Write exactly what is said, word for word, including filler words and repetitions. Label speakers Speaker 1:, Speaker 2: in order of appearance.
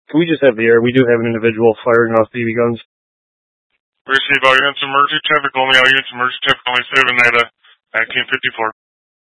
Speaker 1: Can we just have the air? We do have an individual firing off B B guns.
Speaker 2: Receive all units emergency traffic only, all units emergency traffic only, seven at uh, nineteen fifty-four.